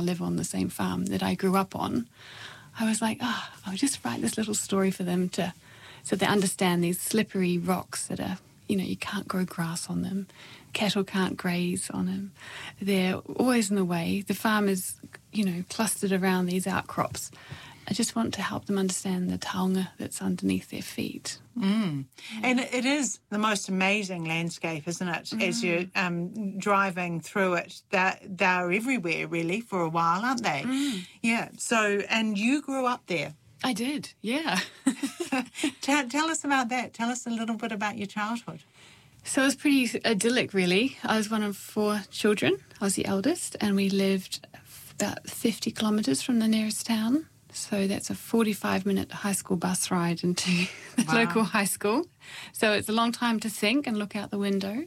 live on the same farm that I grew up on, I was like, I'll just write this little story for them so they understand these slippery rocks that are, you can't grow grass on them. Cattle can't graze on them. They're always in the way. The farm is, clustered around these outcrops. I just want to help them understand the taonga that's underneath their feet. Mm. And it is the most amazing landscape, isn't it? As you're driving through it, they're everywhere, really, for a while, aren't they? Mm. Yeah. So, and you grew up there. I did, yeah. Tell us about that. Tell us a little bit about your childhood. So it was pretty idyllic, really. I was one of 4 children. I was the eldest, and we lived about 50 kilometres from the nearest town. So that's a 45-minute high school bus ride into the local high school. So it's a long time to think and look out the window.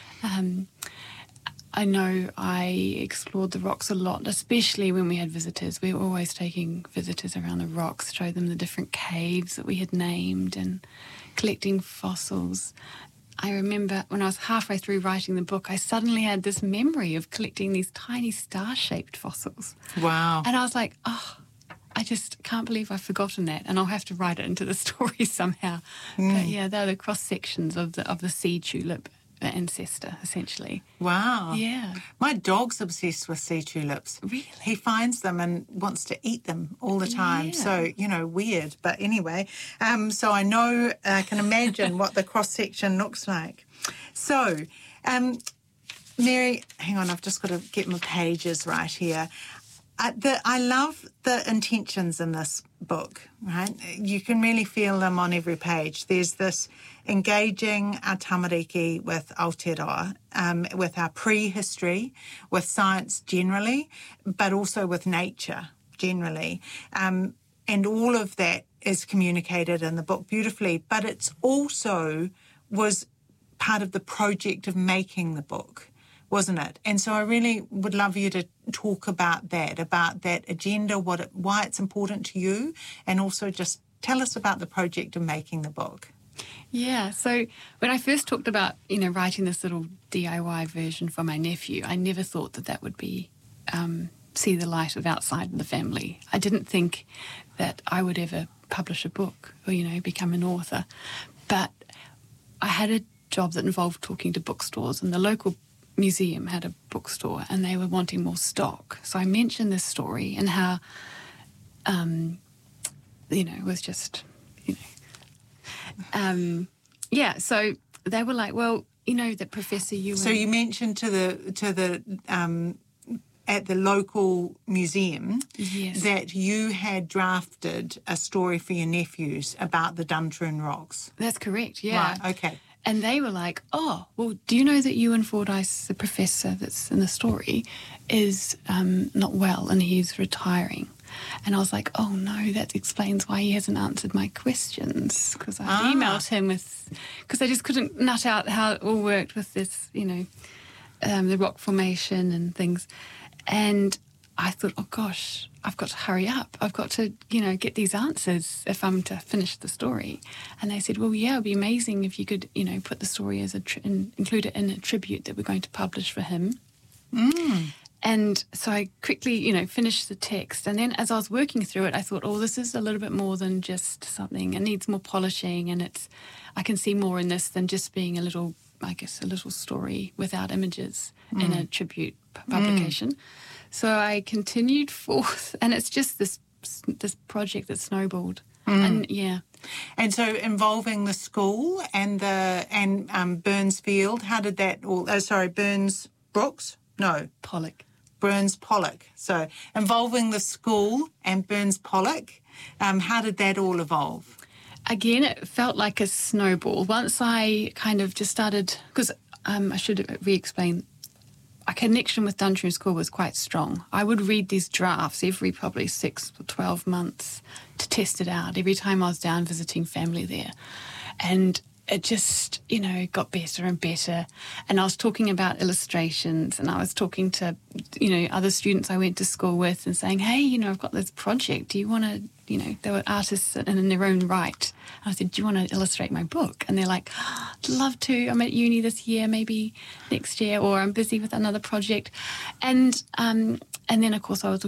I know I explored the rocks a lot, especially when we had visitors. We were always taking visitors around the rocks, show them the different caves that we had named and collecting fossils. I remember when I was halfway through writing the book, I suddenly had this memory of collecting these tiny star-shaped fossils. Wow. And I was like, I just can't believe I've forgotten that, and I'll have to write it into the story somehow. But yeah, they're the cross-sections of the sea tulip ancestor, essentially. Wow. Yeah. My dog's obsessed with sea tulips. Really? He finds them and wants to eat them all the time. Yeah. So, weird. But anyway, so I know, I can imagine what the cross-section looks like. So, Mary, hang on, I've just got to get my pages right here. I love the intentions in this book, right? You can really feel them on every page. There's this engaging our tamariki with Aotearoa, with our prehistory, with science generally, but also with nature generally. And all of that is communicated in the book beautifully, but it's also was part of the project of making the book, wasn't it? And so I really would love you to talk about that agenda, why it's important to you, and also just tell us about the project of making the book. Yeah, so when I first talked about, writing this little DIY version for my nephew, I never thought that would be see the light of outside the family. I didn't think that I would ever publish a book or, become an author. But I had a job that involved talking to bookstores, and the local museum had a bookstore and they were wanting more stock. So I mentioned this story and how, it was just, so they were like, well, that Professor Ewan... So you mentioned to the at the local museum that you had drafted a story for your nephews about the Duntroon Rocks. That's correct, yeah. Right, okay. And they were like, oh, well, do you know that Ewan Fordyce, the professor that's in the story, is not well and he's retiring? And I was like, oh, no, that explains why he hasn't answered my questions, because I emailed him because I just couldn't nut out how it all worked with this, the rock formation and things. And I thought, oh, gosh, I've got to hurry up. I've got to, get these answers if I'm to finish the story. And they said, well, yeah, it'd be amazing if you could, put the story as include it in a tribute that we're going to publish for him. Mm. And so I quickly, finished the text. And then as I was working through it, I thought, oh, this is a little bit more than just something. It needs more polishing, and I can see more in this than just being a little story without images in a tribute publication. So I continued forth, and it's just this project that snowballed. And And so involving the school and Burns Field, how did that all... Burns Brooks? No. Burns Pollock. So involving the school and Burns Pollock, how did that all evolve? Again, it felt like a snowball. Once I kind of just started... Because I should re-explain... Our connection with Duntroon School was quite strong. I would read these drafts every probably 6 or 12 months to test it out, every time I was down visiting family there. And it just, got better and better. And I was talking about illustrations, and I was talking to, other students I went to school with and saying, hey, I've got this project. Do you want to, they were artists in their own right. I said, do you want to illustrate my book? And they're like, I'd love to. I'm at uni this year, maybe next year, or I'm busy with another project. And then, of course, I was